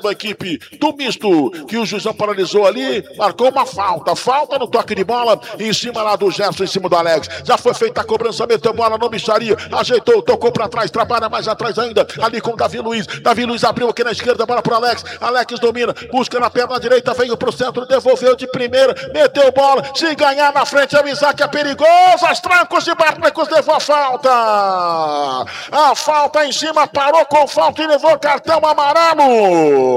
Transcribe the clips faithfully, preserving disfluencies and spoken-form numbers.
A equipe do misto, que o juizão paralisou ali, marcou uma falta, falta no toque de bola, em cima lá do Gerson, em cima do Alex, já foi feita a cobrança, meteu bola no Micharia, ajeitou, tocou pra trás, trabalha mais atrás ainda, ali com o Davi Luiz, Davi Luiz abriu aqui na esquerda, bola pro Alex, Alex domina, busca na perna direita, veio pro centro, devolveu de primeira, meteu bola, se ganhar na frente é o Isaac, é perigoso, as trancos de Bartlecos levou a falta, a falta em cima, parou com falta e levou cartão amarelo.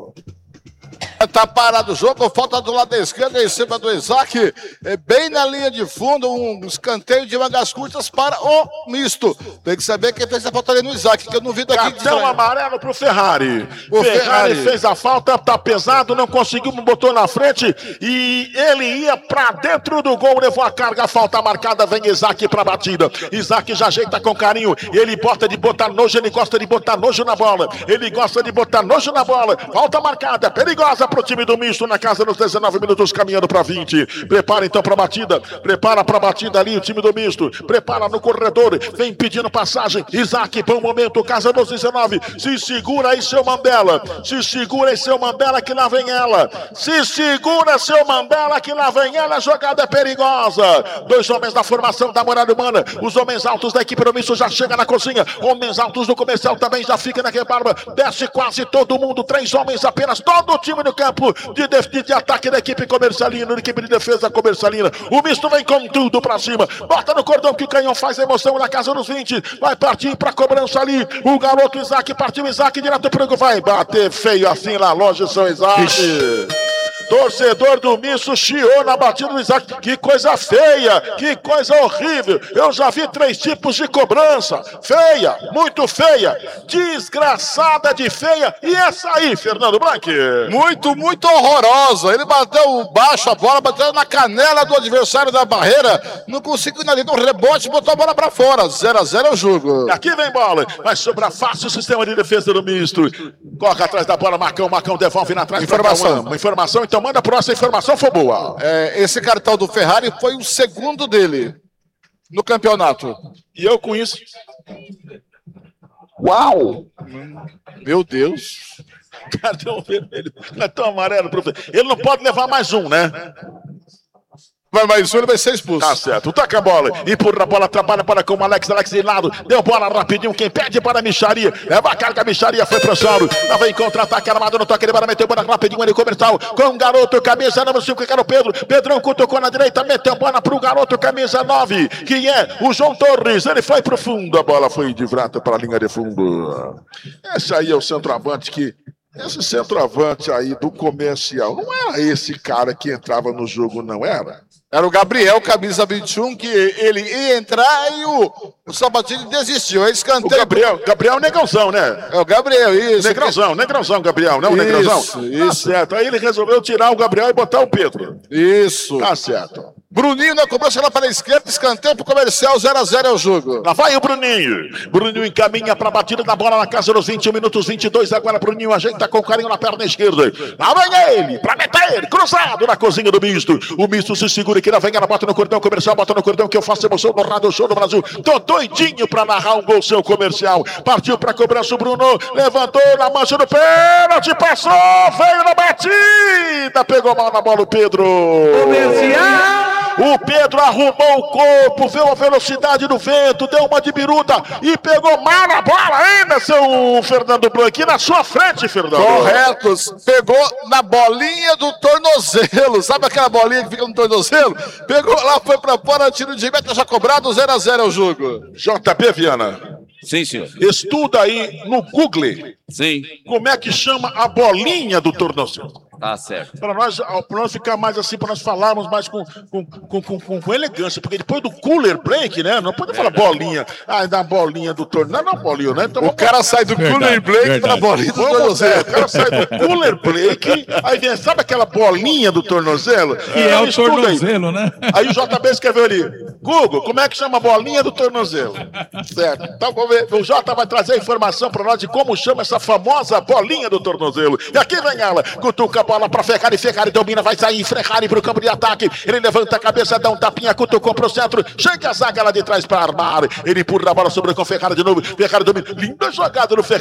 Tá parado o jogo, falta do lado da esquerda em cima do Isaac, é bem na linha de fundo, um escanteio de mangas curtas para o misto. Tem que saber quem fez a falta ali no Isaac, que eu não vi daqui. Cartão amarelo pro Ferrari. O Ferrari, Ferrari fez a falta, tá pesado, não conseguiu, botou na frente e ele ia pra dentro do gol, levou a carga, a falta marcada, vem Isaac pra batida. Isaac já ajeita com carinho, ele gosta de botar nojo, ele gosta de botar nojo na bola, ele gosta de botar nojo na bola, falta marcada, perigosa pro time do misto na casa nos dezenove minutos, caminhando para vinte. Prepara então para a batida, prepara para a batida ali o time do misto, prepara no corredor, vem pedindo passagem. Isaac, bom momento, casa dos dezenove, se segura aí seu Mandela, se segura aí seu Mandela que lá vem ela, se segura seu Mandela que lá vem ela, a jogada é perigosa. Dois homens da formação da Muralha Humana, os homens altos da equipe do misto já chega na cozinha, homens altos do comercial também já fica na rebarba, desce quase todo mundo, três homens apenas, todo o time no campo de, de, de ataque da equipe comercialina, da equipe de defesa comercialina. O misto vem com tudo pra cima, bota no cordão que o canhão faz a emoção na casa dos vinte, vai partir pra cobrança ali, o garoto Isaac partiu, Isaac direto pro gol, vai bater feio assim lá longe, São Isaac. Ixi. Torcedor do misto chiou na batida do Isaac. Que coisa feia, que coisa horrível. Eu já vi três tipos de cobrança. Feia, muito feia, desgraçada de feia. E essa aí, Fernando Blanc? Muito, muito horrorosa. Ele bateu baixo a bola, bateu na canela do adversário da barreira. Não conseguiu nada, no rebote, botou a bola pra fora. zero a zero é o jogo. Aqui vem bola, vai sobrar fácil o sistema de defesa do misto. Corre atrás da bola, Marcão, Marcão devolve na trás. Informação. Uma informação, então manda a próxima informação, foi boa. É, esse cartão do Ferrari foi o segundo dele no campeonato. E eu com isso. Uau! Meu Deus. Cartão vermelho, cartão amarelo. Ele não pode levar mais um, né? Vai mais um, ele vai ser expulso. Tá certo, toca a bola, empurra a bola, trabalha para com o Alex, Alex de lado, deu bola rapidinho, quem pede para a Micharia, leva a carga, a Micharia foi pro Sauro, lá vem contra-ataque armado no toque de bola, meteu bola rapidinho ali comercial, com o garoto, camisa número cinco, que era o Pedro, Pedrão cutucou na direita, meteu bola pro garoto, camisa nove, que é o João Torres, ele foi pro fundo, a bola foi de vrata para a linha de fundo. Esse aí é o centroavante que... Esse centroavante aí do comercial, não era esse cara que entrava no jogo, não era? Era o Gabriel, camisa vinte e um, que ele ia entrar e o, o Sabatini desistiu. É escanteio. O Gabriel, Gabriel Negrãozão, né? É o Gabriel, isso. Negrãozão, Negrãozão, Gabriel, não o Negrãozão? Isso, isso. Tá certo, aí ele resolveu tirar o Gabriel e botar o Pedro. Isso. Tá certo. Bruninho na cobrança lá para a esquerda, escanteio pro comercial, zero a zero é o jogo. Lá vai o Bruninho. Bruninho encaminha para a batida da bola na casa dos vinte e um minutos, vinte e dois. Agora Bruninho ajeita com carinho na perna esquerda. Lá vem ele, para meter ele, cruzado na cozinha do misto. O misto se segura aqui, lá vem ela, bota no cordão comercial, bota no cordão que eu faço emoção no Rádio Show do Brasil. Tô doidinho para narrar um gol seu comercial. Partiu para cobrança o Bruno, levantou na mancha do pênalti, passou, veio na batida, pegou mal na bola o Pedro. Comercial! O Pedro arrumou o corpo, viu a velocidade do vento, deu uma de biruta e pegou mal na bola ainda, seu Fernando Blanc, na sua frente, Fernando. Correto, pegou na bolinha do tornozelo, sabe aquela bolinha que fica no tornozelo? Pegou lá, foi pra fora, tiro de meta já cobrado, zero a zero é o jogo. J P Viana. Sim, senhor. Estuda aí no Google. Sim. Como é que chama a bolinha do tornozelo. Tá certo. Para nós, para nós ficar mais assim, para nós falarmos mais com, com, com, com, com, com elegância, porque depois do cooler break, né? Não pode falar bolinha, ah, da bolinha do tornozelo. Não, não, bolinha, né? Então, o cara sai do verdade, cooler break para a bolinha do tornozelo. O cara sai do cooler break, aí vem, sabe aquela bolinha do tornozelo? Que é, é o tornozelo, aí. Né? Aí o J B escreveu ali, Google, como é que chama a bolinha do tornozelo? Certo. Então vamos ver, o J vai trazer a informação para nós de como chama essa famosa bolinha do tornozelo. E aqui vem ela, cutuca bola para Ferrari, Ferrari domina, vai sair, Ferrari para o campo de ataque, ele levanta a cabeça, dá um tapinha, cutucou para o centro, chega a zaga lá de trás para armar, ele empurra a bola sobre com Ferrari de novo, Ferrari domina, linda jogada do Ferrari.